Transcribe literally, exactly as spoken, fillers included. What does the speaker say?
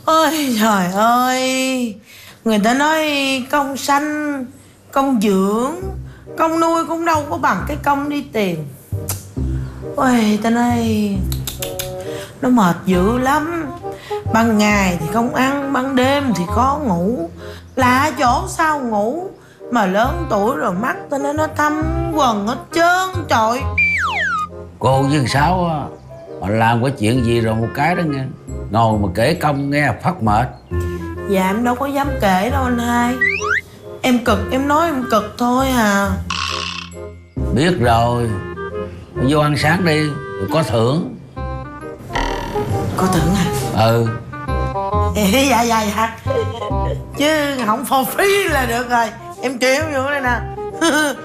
Ôi trời ơi, người ta nói công sanh, công dưỡng, công nuôi cũng đâu có bằng cái công đi tiền. Ôi ta nói nó mệt dữ lắm. Ban ngày thì không ăn, ban đêm thì khó ngủ. Lạ chỗ sao ngủ. Mà lớn tuổi rồi mắt ta nói nó thâm quầng hết trơn trời. Cô với thằng Sáu á, họ làm cái chuyện gì rồi một cái đó nghe, ngồi mà kể công nghe phát mệt. Dạ em đâu có dám kể đâu anh hai. Em cực em nói em cực thôi à. Biết rồi, vô ăn sáng đi, rồi có thưởng. Có tưởng à? Ừ. Dạ dạ dạ. Chứ không for free là được rồi. Em chịu vô đây nè.